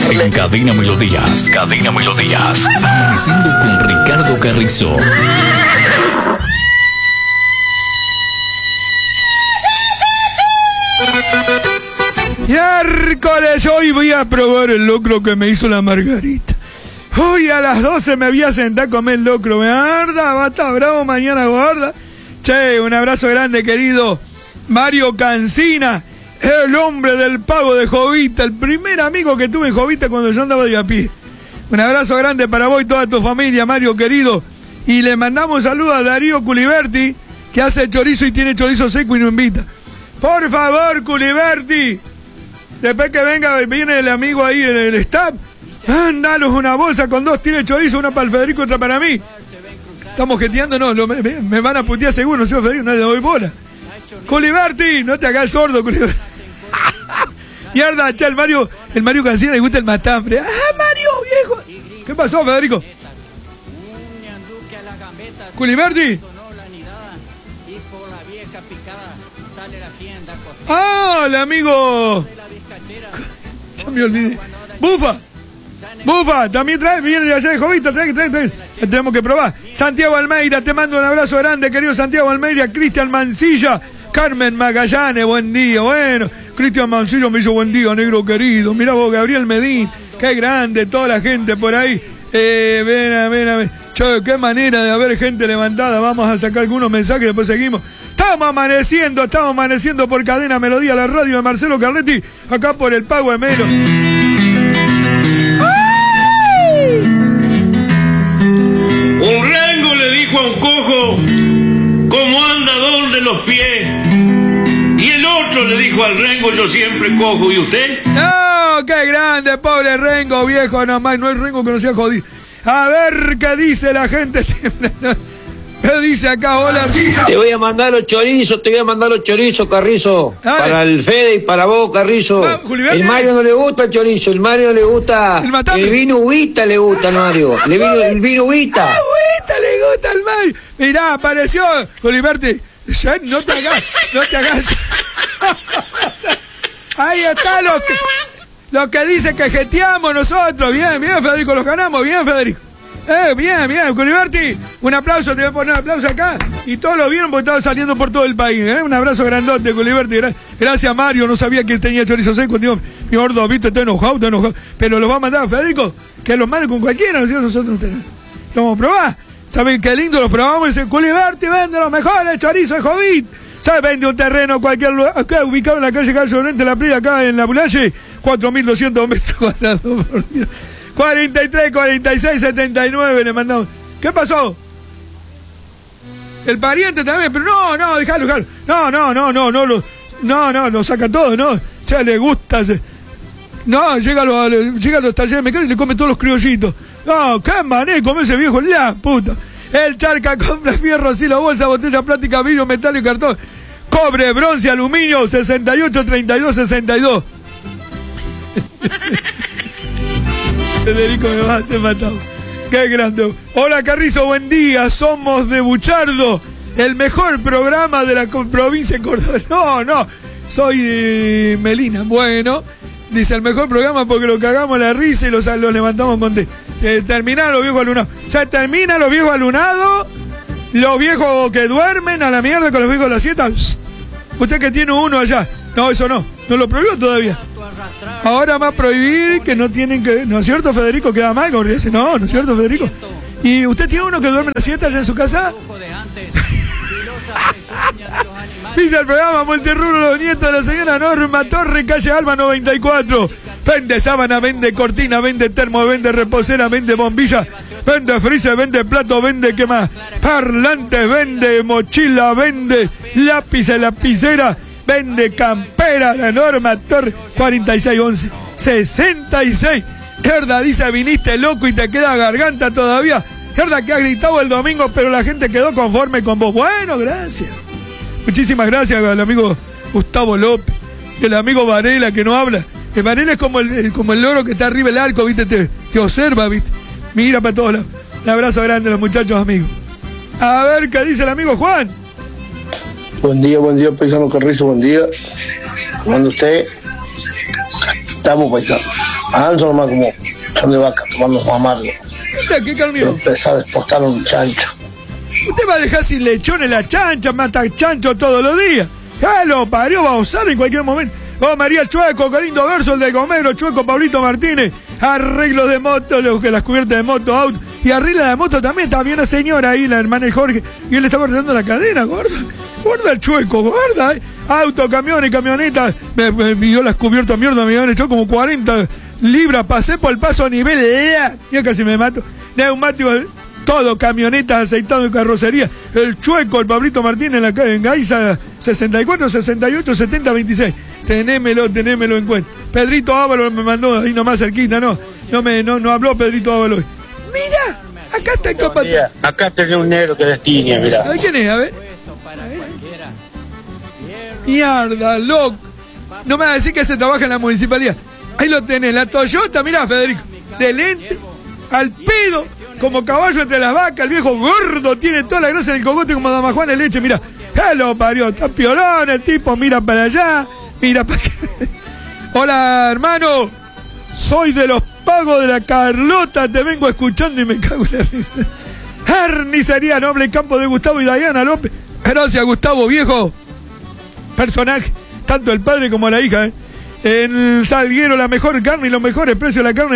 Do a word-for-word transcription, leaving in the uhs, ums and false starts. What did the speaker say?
En Cadena Melodías. Cadena Melodías. Amaneciendo con Ricardo Carrizo. Miércoles, hoy voy a probar el locro que me hizo la Margarita. Hoy a las doce me voy a sentar a comer el locro. Guarda, va a estar bravo mañana, guarda. Che, un abrazo grande, querido Mario Cancina, el hombre del pago de Jovita, el primer amigo que tuve en Jovita cuando yo andaba de a pie. Un abrazo grande para vos y toda tu familia, Mario querido. Y le mandamos saludos a Darío Culiberti, que hace chorizo y tiene chorizo seco y nos invita. Por favor, Culiberti, después que venga, viene el amigo ahí, el, el staff, mandanos una bolsa con dos tiene chorizo, una para el Federico y otra para mí. Estamos jeteando, no, lo, me, me van a putear seguro, no sé, Federico, no le doy bola. Culiberti, no te hagas el sordo, Culiberti. Mierda, che, el Mario, el Mario Cancina le gusta el matambre. ¡Ah, Mario, viejo! ¿Qué pasó, Federico? Culiberti. ¡Ah, el amigo! Ya me olvidé. ¡Bufa! ¡Bufa! También trae, viene de allá de Jovita, trae, trae, trae. Tenemos que probar. Santiago Almeida, te mando un abrazo grande, querido Santiago Almeida. Cristian Mancilla, Carmen Magallanes, buen día. Bueno, Cristian Mancilla me hizo buen día, negro querido. Mirá vos, Gabriel Medín, qué grande, toda la gente por ahí. Eh, ven a ven a ver. Che, qué manera de haber gente levantada. Vamos a sacar algunos mensajes y después seguimos. Estamos amaneciendo, estamos amaneciendo por Cadena Melodía, la radio de Marcelo Carletti, acá por el Pago de Melo. Un rengo le dijo a un cojo cómo anda donde los pies. Y el otro le dijo al rengo, yo siempre cojo. ¿Y usted? No, qué grande, pobre rengo, viejo, nomás, no hay rengo que no sea jodido. A ver qué dice la gente. ¿Qué dice acá? Hola. Te voy a mandar los chorizos, te voy a mandar los chorizos, Carrizo. Dale. Para el Fede y para vos, Carrizo. Ah, el Mario no le gusta el chorizo, el Mario le gusta el, el vino Ubita, le gusta al Mario. Le vino, el vino Ubita. Ah, Ubita le gusta al Mario. Mirá, apareció Culiberti. No te hagas, no te hagas. Ahí está lo que, lo que dice que jeteamos nosotros. Bien, bien, Federico, los ganamos. Bien, Federico. Eh, bien, bien, Culiberti, un aplauso, te voy a poner un aplauso acá. Y todos lo vieron porque estaba saliendo por todo el país, ¿eh? Un abrazo grandote, Culiberti. Gracias, Mario, no sabía que tenía chorizo seco. Digo, mi gordo, viste, está enojado, está enojado. Pero lo va a mandar a Federico, que los mande con cualquiera, ¿no? Nosotros no tenemos. Lo vamos a probar. ¿Saben qué lindo? Los probamos y dicen, Culiberti vende los mejores chorizos de Jovit. ¿Sabes? Vende un terreno cualquier lugar, acá ubicado en la calle Carlos Llorente, La Playa, acá en La Bulache, cuatro mil doscientos metros cuadrados por día. cuarenta y tres, cuarenta y seis, setenta y nueve le mandamos. ¿Qué pasó? El pariente también, pero no, no, dejalo, dejalo. No, no, no, no, no, lo, no, no, lo saca todo, no. Ya le gusta. Se, no, llega a los, llega a los talleres mecánicos y le come todos los criollitos. No, qué mané, come ese viejo, la puta. El Charca compra fierro, silo, bolsa, botella plástica, vidrio, metal y cartón. Cobre, bronce, aluminio, sesenta y ocho, treinta y dos, sesenta y dos. Federico me va a hacer matado. Qué grande. Hola, Carrizo, buen día. Somos de Buchardo, el mejor programa de la provincia de Córdoba. No, no, soy de Melina. Bueno, dice el mejor programa porque lo cagamos la risa y los, los levantamos con té. Se terminaron los viejos alunados. Se terminan los viejos alunados. Los viejos que duermen a la mierda con los viejos de la siesta. Usted que tiene uno allá. No, eso no. No lo prohibió todavía. Ahora va a prohibir que no tienen que... ¿No es cierto, Federico? Queda mal, como dice. No, ¿no es cierto, Federico? ¿Y usted tiene uno que duerme la siesta allá en su casa? Dice el programa Multirrubro, los nietos de la señora Norma Torre, calle Alba noventa y cuatro. Vende sábana, vende cortina, vende termo, vende reposera, vende bombilla, vende freezer, vende plato, vende ¿qué más? Parlantes, vende mochila, vende lápices, lapicera, vende campera. La Norma Torre, cuarenta y seis once, sesenta y seis. Gerda dice, viniste loco y te queda garganta todavía. Gerda que ha gritado el domingo, pero la gente quedó conforme con vos. Bueno, gracias. Muchísimas gracias al amigo Gustavo López y el amigo Varela que no habla. El Varela es como el, como el loro que está arriba del arco, ¿viste? Te, te observa, ¿viste? Mira para todos lados. Un abrazo grande a los muchachos amigos. A ver qué dice el amigo Juan. Buen día, buen día, paisano Carrizo, buen día. Cuando usted, estamos paisanos. Alonso nomás como son de vaca tomando su amargo. ¿Qué carne? Empezar a exportar un chancho. Usted va a dejar sin lechones la chancha, mata chancho todos los días. Ya lo parió, va a usar en cualquier momento. Oh, María Chueco, qué lindo verso el de Gomero, Chueco, Pablito Martínez. Arreglos de moto, los que las cubiertas de moto, auto. Y arregla la moto también, también una señora ahí, la hermana de Jorge. Y él le estaba arreglando la cadena, gorda. Gorda el Chueco, gorda. Eh. Auto, camiones, camionetas. Me, me, me dio las cubiertas, mierda, me habían hecho como cuarenta libras. Pasé por el paso a nivel. Ya casi me mato. Neumático, todo, camionetas, aceitado en carrocería. El Chueco, el Pablito Martínez en la en Gaiza sesenta y cuatro, sesenta y ocho, setenta, veintiséis. Tenémelo, tenémelo en cuenta. Pedrito Ábalos me mandó ahí nomás cerquita, no. No me no, no habló Pedrito Ábalos. Mira, acá está el capataz. Acá tenés un negro que destinia, mira. ¿Sabes quién es? A ver. Mierda, loco. No me vas a decir que se trabaja en la municipalidad. Ahí lo tenés, la Toyota, mirá, Federico. De lente, al pedo, como caballo entre las vacas, el viejo gordo, tiene toda la grasa en el cogote como Dama Juana de leche, mirá. Ya lo parió, está piolón el tipo, mira para allá. Mira, pa' qué. Hola, hermano. Soy de los pagos de la Carlota. Te vengo escuchando y me cago en la risa. Carnicería Noble Campo de Gustavo y Dayana López. Gracias, Gustavo, viejo. Personaje. Tanto el padre como la hija, ¿eh? En Salguero, la mejor carne y los mejores precios de la carne.